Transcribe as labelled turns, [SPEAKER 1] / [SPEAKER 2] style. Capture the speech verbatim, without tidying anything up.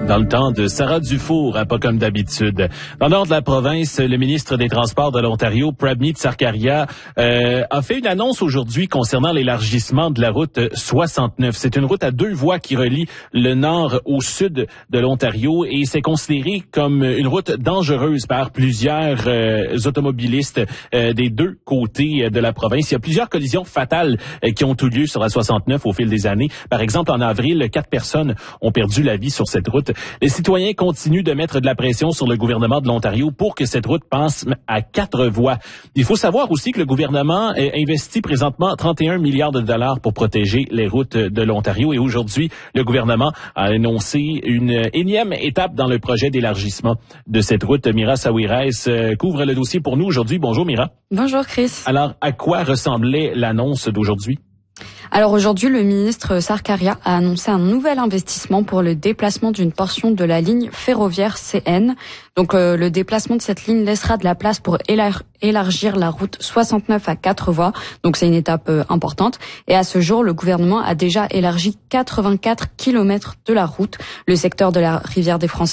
[SPEAKER 1] Dans le temps de Sarah Dufour, hein, pas comme d'habitude. Dans le nord de la province, le ministre des Transports de l'Ontario, Prabmeet Sarkaria, euh, a fait une annonce aujourd'hui concernant l'élargissement de la route soixante-neuf. C'est une route à deux voies qui relie le nord au sud de l'Ontario et c'est considéré comme une route dangereuse par plusieurs euh, automobilistes euh, des deux côtés de la province. Il y a plusieurs collisions fatales euh, qui ont eu lieu sur la soixante-neuf au fil des années. Par exemple, en avril, quatre personnes ont perdu la vie sur cette route. Les citoyens continuent de mettre de la pression sur le gouvernement de l'Ontario pour que cette route passe à quatre voies. Il faut savoir aussi que le gouvernement investit présentement trente et un milliards de dollars pour protéger les routes de l'Ontario. Et aujourd'hui, le gouvernement a annoncé une énième étape dans le projet d'élargissement de cette route. Mira Sawiris euh, couvre le dossier pour nous aujourd'hui. Bonjour Mira.
[SPEAKER 2] Bonjour Chris.
[SPEAKER 1] Alors, à quoi ressemblait l'annonce d'aujourd'hui?
[SPEAKER 2] Alors aujourd'hui, le ministre Sarkaria a annoncé un nouvel investissement pour le déplacement d'une portion de la ligne ferroviaire C N. Donc euh, le déplacement de cette ligne laissera de la place pour élar- élargir la route soixante-neuf à quatre voies. Donc c'est une étape euh, importante. Et à ce jour, le gouvernement a déjà élargi quatre-vingt-quatre kilomètres de la route. Le secteur de la rivière des Français